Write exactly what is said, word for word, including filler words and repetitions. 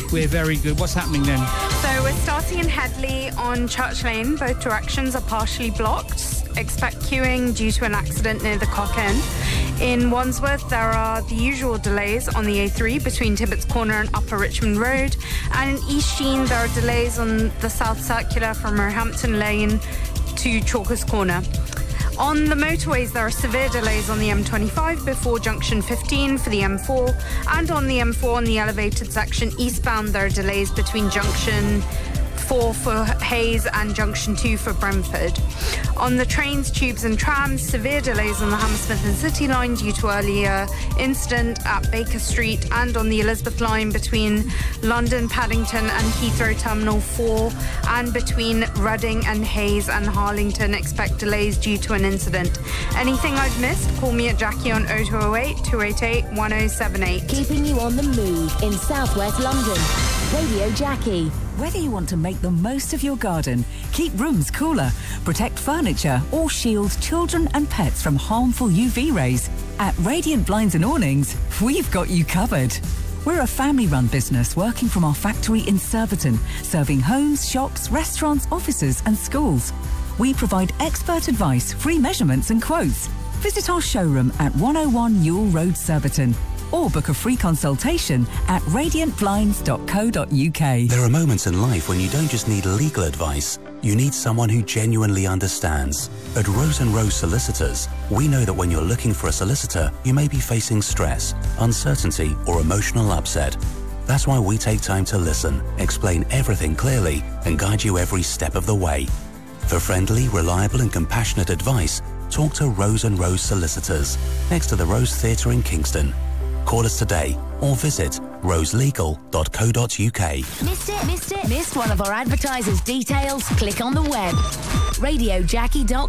we're very good. What's happening then? So we're starting in Headley on Church Lane. Both directions are partially blocked. Expect queuing due to an accident near the Cock End. In Wandsworth, there are the usual delays on the A three between Tibbetts Corner and Upper Richmond Road. And in East Sheen, there are delays on the South Circular from Roehampton Lane to Chalkers Corner. On the motorways, there are severe delays on the M twenty-five before junction fifteen for the M four, and on the M four on the elevated section eastbound, there are delays between junction four for Hayes and junction two for Brentford. On the trains, tubes and trams, severe delays on the Hammersmith and City line due to earlier incident at Baker Street, and on the Elizabeth line between London, Paddington and Heathrow Terminal four, and between Reading and Hayes and Harlington. Expect delays due to an incident. Anything I've missed, call me at Jackie on oh two oh eight, two eight eight, one oh seven eight. Keeping you on the move in southwest London. Radio Jackie. Whether you want to make the most of your garden, keep rooms cooler, protect furniture, or shield children and pets from harmful U V rays, at Radiant Blinds and Awnings, we've got you covered. We're a family-run business working from our factory in Surbiton, serving homes, shops, restaurants, offices and schools. We provide expert advice, free measurements and quotes. Visit our showroom at one oh one Newell Road, Surbiton, or book a free consultation at radiant blinds dot co dot U K. There are moments in life when you don't just need legal advice, you need someone who genuinely understands. At Rose and Rose Solicitors, we know that when you're looking for a solicitor, you may be facing stress, uncertainty, or emotional upset. That's why we take time to listen, explain everything clearly, and guide you every step of the way. For friendly, reliable, and compassionate advice, talk to Rose and Rose Solicitors, next to the Rose Theatre in Kingston. Call us today or visit rose legal dot co dot U K. Missed it? Missed it? Missed one of our advertisers' details? Click on the web. radio jackie dot com